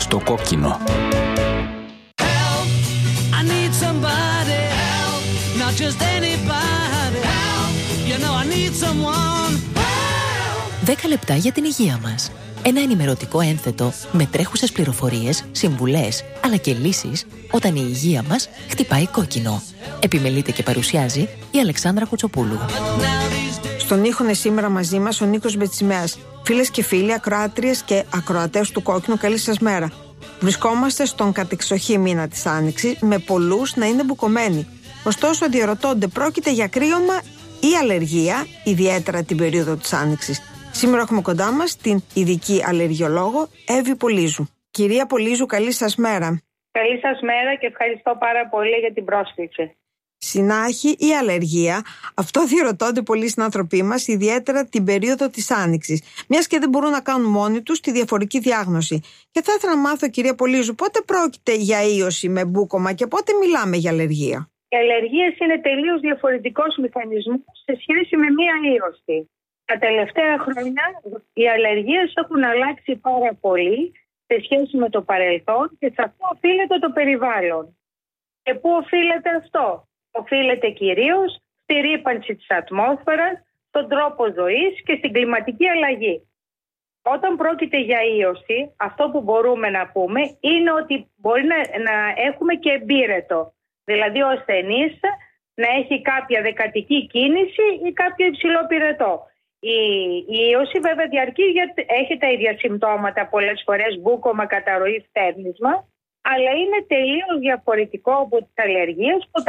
στο κόκκινο. Δέκα λεπτά για την υγεία μας. Ένα ενημερωτικό ένθετο με τρέχουσες πληροφορίες, συμβουλές, αλλά και λύσεις όταν η υγεία μας χτυπάει κόκκινο. Επιμελείται και παρουσιάζει η Αλεξάνδρα Κουτσοπούλου. Στον ήχο είναι σήμερα μαζί μας ο Νίκος Μπετσιμέας. Φίλες και φίλοι, ακροάτριες και ακροατές του κόκκινου, καλή σας μέρα. Βρισκόμαστε στον κατεξοχή μήνα της Άνοιξης, με πολλούς να είναι μπουκωμένοι. Ωστόσο, διαρωτώνται, πρόκειται για κρύωμα ή αλλεργία, ιδιαίτερα την περίοδο της Άνοιξης. Σήμερα έχουμε κοντά μας την ειδική αλλεργιολόγο Εύη Πολύζου. Κυρία Πολύζου, καλή σας μέρα. Καλή σας μέρα και ευχαριστώ πάρα πολύ για την πρόσκληση. Συνάχη ή αλλεργία, αυτό διαρωτώνται πολλοί συνάνθρωποι μας, ιδιαίτερα την περίοδο της Άνοιξης, μιας και δεν μπορούν να κάνουν μόνοι τους τη διαφορική διάγνωση. Και θα ήθελα να μάθω, κυρία Πολύζου, πότε πρόκειται για ίωση με μπούκωμα και πότε μιλάμε για αλλεργία. Οι αλλεργίες είναι τελείως διαφορετικός μηχανισμός σε σχέση με μία ίωση. Τα τελευταία χρόνια οι αλλεργίες έχουν αλλάξει πάρα πολύ σε σχέση με το παρελθόν και σε αυτό οφείλεται το περιβάλλον. Και πού οφείλεται αυτό? Οφείλεται κυρίως στη ρύπανση της ατμόσφαιρας, στον τρόπο ζωής και στην κλιματική αλλαγή. Όταν πρόκειται για ίωση, αυτό που μπορούμε να πούμε είναι ότι μπορεί να έχουμε και εμπύρετο. Δηλαδή ο ασθενής να έχει κάποια δεκατική κίνηση ή κάποιο υψηλό πυρετό. Η ίωση βέβαια διαρκεί, γιατί έχει τα ίδια συμπτώματα πολλές φορές, μπούκωμα, καταρροή, φτέρνισμα, αλλά είναι τελείως διαφορετικό από τις αλλεργίες που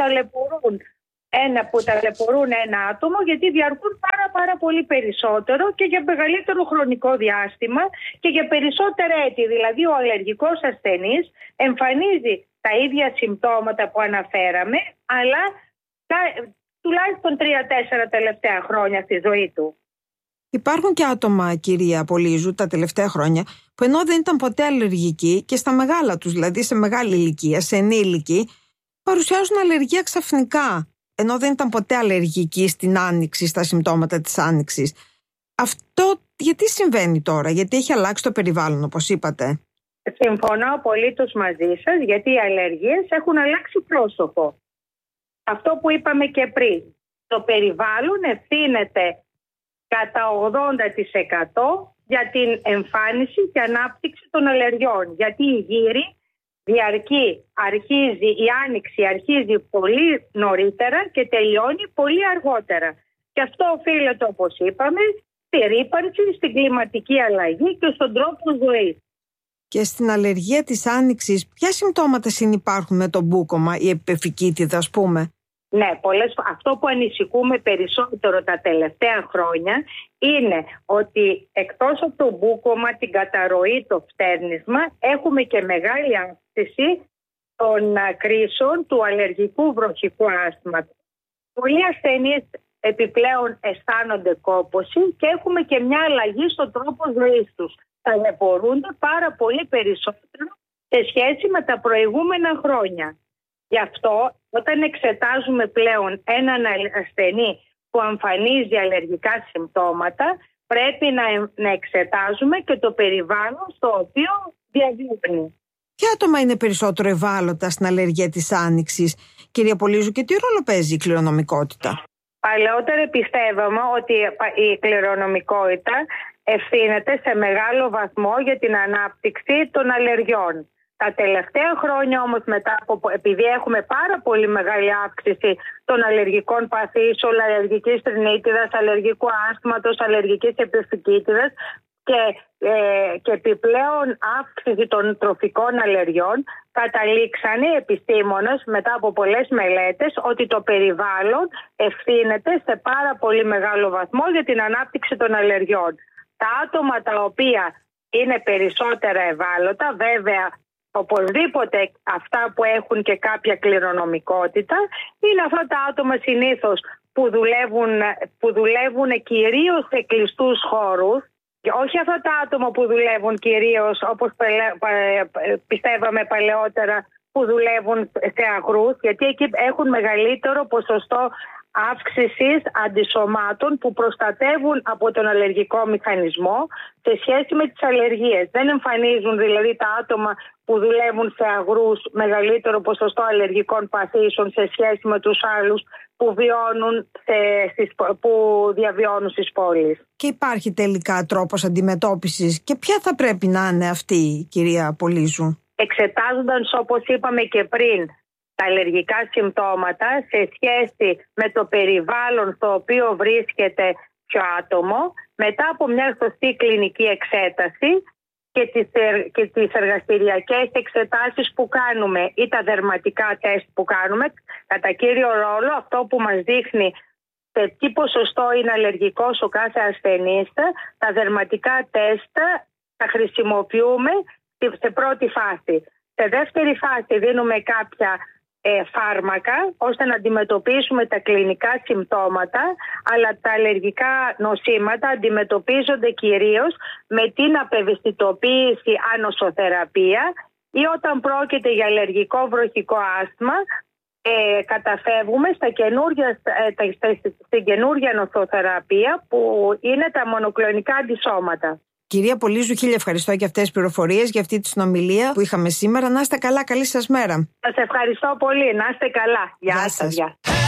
ταλαιπωρούν ένα άτομο, γιατί διαρκούν πάρα πολύ περισσότερο και για μεγαλύτερο χρονικό διάστημα και για περισσότερα έτη. Δηλαδή ο αλλεργικός ασθενής εμφανίζει τα ίδια συμπτώματα που αναφέραμε, αλλά τουλάχιστον 3-4 τελευταία χρόνια στη ζωή του. Υπάρχουν και άτομα, κυρία Πολύζου, τα τελευταία χρόνια που ενώ δεν ήταν ποτέ αλλεργικοί και στα μεγάλα τους, δηλαδή σε μεγάλη ηλικία, σε ενήλικοι, παρουσιάζουν αλλεργία ξαφνικά, ενώ δεν ήταν ποτέ αλλεργικοί στην Άνοιξη, στα συμπτώματα της Άνοιξης. Αυτό γιατί συμβαίνει τώρα? Γιατί έχει αλλάξει το περιβάλλον, όπως είπατε? Συμφωνώ απολύτως μαζί σας, γιατί οι αλλεργίες έχουν αλλάξει πρόσωπο. Αυτό που είπαμε και πριν, το περιβάλλον ευθύνεται κατά 80% για την εμφάνιση και ανάπτυξη των αλλεργιών. Γιατί η γύρι η άνοιξη αρχίζει πολύ νωρίτερα και τελειώνει πολύ αργότερα. Και αυτό οφείλεται, όπως είπαμε, στη ρύπανση, στην κλιματική αλλαγή και στον τρόπο ζωής. Και στην αλλεργία της Άνοιξης, ποια συμπτώματα συνυπάρχουν με το μπούκωμα, η επεφικίτιδα, ας πούμε? Ναι, αυτό που ανησυχούμε περισσότερο τα τελευταία χρόνια είναι ότι εκτός από το μπούκωμα, την καταρροή, το φτέρνισμα, έχουμε και μεγάλη αύξηση των κρίσεων του αλλεργικού βροχικού άσθματος. Πολλοί ασθενείς επιπλέον αισθάνονται κόπωση και έχουμε και μια αλλαγή στον τρόπο ζωής τους. Ταλαιπωρούνται πάρα πολύ περισσότερο σε σχέση με τα προηγούμενα χρόνια. Γι' αυτό, όταν εξετάζουμε πλέον έναν ασθενή που εμφανίζει αλλεργικά συμπτώματα, πρέπει να εξετάζουμε και το περιβάλλον στο οποίο διαβιβαίνει. Ποια άτομα είναι περισσότερο ευάλωτα στην αλλεργία της Άνοιξης, κυρία Πολύζου, και τι ρόλο παίζει η κληρονομικότητα? Παλαιότερα πιστεύαμε ότι η κληρονομικότητα ευθύνεται σε μεγάλο βαθμό για την ανάπτυξη των αλλεργιών. Τα τελευταία χρόνια όμως, επειδή έχουμε πάρα πολύ μεγάλη αύξηση των αλλεργικών παθήσεων, αλλεργικής ρινίτιδας, αλλεργικού άσθματος, αλλεργικής επεφικίτιδας και επιπλέον αύξηση των τροφικών αλλεργιών, καταλήξανε οι επιστήμονες μετά από πολλές μελέτες ότι το περιβάλλον ευθύνεται σε πάρα πολύ μεγάλο βαθμό για την ανάπτυξη των αλλεργιών. Τα άτομα τα οποία είναι περισσότερα ευάλωτα, βέβαια, οπωσδήποτε αυτά που έχουν και κάποια κληρονομικότητα, είναι αυτά τα άτομα συνήθως που δουλεύουν κυρίως σε κλειστούς χώρους, και όχι αυτά τα άτομα που δουλεύουν κυρίως, όπως πιστεύαμε παλαιότερα, που δουλεύουν σε αγρούς, γιατί εκεί έχουν μεγαλύτερο ποσοστό αύξησης αντισωμάτων που προστατεύουν από τον αλλεργικό μηχανισμό σε σχέση με τις αλλεργίες. Δεν εμφανίζουν δηλαδή τα άτομα που δουλεύουν σε αγρούς μεγαλύτερο ποσοστό αλλεργικών παθήσεων σε σχέση με τους άλλους που διαβιώνουν στις πόλεις. Και υπάρχει τελικά τρόπος αντιμετώπισης και ποια θα πρέπει να είναι αυτή, κυρία Πολύζου? Εξετάζοντας, όπως είπαμε και πριν, τα αλλεργικά συμπτώματα σε σχέση με το περιβάλλον στο οποίο βρίσκεται το άτομο, μετά από μια σωστή κλινική εξέταση και τις εργαστηριακές εξετάσεις που κάνουμε ή τα δερματικά τεστ που κάνουμε, κατά κύριο ρόλο αυτό που μας δείχνει σε τι ποσοστό είναι αλλεργικός ο κάθε ασθενής, τα δερματικά τεστ τα χρησιμοποιούμε σε πρώτη φάση. Σε δεύτερη φάση δίνουμε κάποια φάρμακα ώστε να αντιμετωπίσουμε τα κλινικά συμπτώματα, αλλά τα αλλεργικά νοσήματα αντιμετωπίζονται κυρίως με την απευαισθητοποίηση ανοσοθεραπεία ή όταν πρόκειται για αλλεργικό βροχικό άσθμα καταφεύγουμε στην καινούργια νοσοθεραπεία που είναι τα μονοκλονικά αντισώματα. Κυρία Πολύζου, χίλια ευχαριστώ για αυτές τις πληροφορίες, για αυτή τη συνομιλία που είχαμε σήμερα. Να είστε καλά, καλή σας μέρα. Σας ευχαριστώ πολύ, να είστε καλά. Γεια σας.